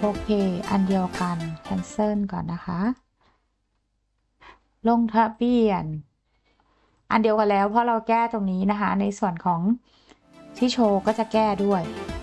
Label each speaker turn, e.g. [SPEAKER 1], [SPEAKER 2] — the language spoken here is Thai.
[SPEAKER 1] โอเคอันเดียวกัน cancel ก่อนนะคะ ลงทะเบียนอันเดียวกันแล้วเพราะเราแก้ตรงนี้นะคะในส่วนของที่โชว์ก็จะแก้ด้วย